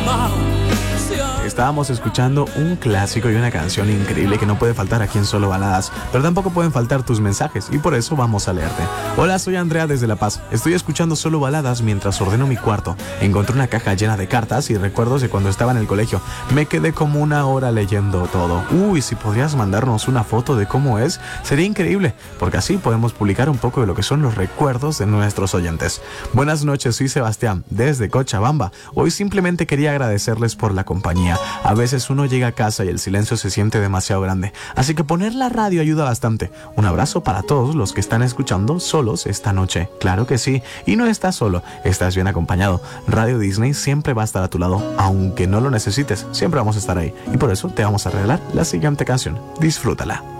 Estábamos escuchando un clásico y una canción increíble que no puede faltar aquí en Solo Baladas, pero tampoco pueden faltar tus mensajes y por eso vamos a leerte. Hola, soy Andrea desde La Paz. Estoy escuchando Solo Baladas mientras ordeno mi cuarto. Encontré una caja llena de cartas y recuerdos de cuando estaba en el colegio. Me quedé como una hora leyendo todo. Uy, si podrías mandarnos una foto de cómo es, sería increíble, porque así podemos publicar un poco de lo que son los recuerdos de nuestros oyentes. Buenas noches, soy Sebastián desde Cochabamba. Hoy simplemente quería agradecerles por la compañía. A veces uno llega a casa y el silencio se siente demasiado grande, así que poner la radio ayuda bastante. Un abrazo para todos los que están escuchando solos esta noche. Claro que sí, y no estás solo, estás bien acompañado. Radio Disney siempre va a estar a tu lado, aunque no lo necesites, siempre vamos a estar ahí. Y por eso te vamos a regalar la siguiente canción. Disfrútala.